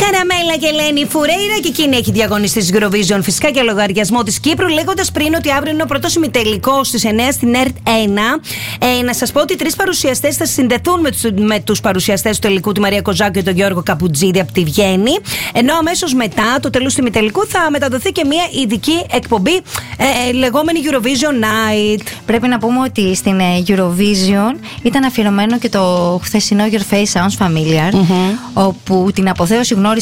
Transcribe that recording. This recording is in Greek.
Καραμέλα και Ελένη Φουρέιρα, και εκείνη έχει διαγωνιστεί στη Eurovision, φυσικά και λογαριασμό της Κύπρου, λέγοντας πριν ότι αύριο είναι ο πρώτος ημιτελικός στις 9 στην ΕΡΤ 1. Να σας πω ότι 3 παρουσιαστές θα συνδεθούν με τους παρουσιαστές του τελικού, τη Μαρία Κοζάκου και τον Γιώργο Καπουτζίδη από τη Βιέννη. Ενώ αμέσως μετά το τέλος του ημιτελικού θα μεταδοθεί και μια ειδική εκπομπή, λεγόμενη Eurovision Night. Πρέπει να πούμε ότι στην Eurovision ήταν αφιερωμένο και το χθεσινό Your Face Sounds Familiar, όπου την αποθέωση γνώρισε